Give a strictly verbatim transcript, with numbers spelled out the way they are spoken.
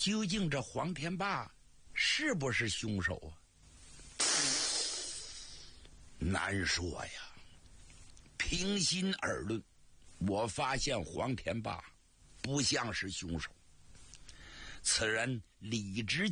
究竟这黄天霸是不是凶手啊？难说呀。平心而论，我发现黄天霸不像是凶手。此人理直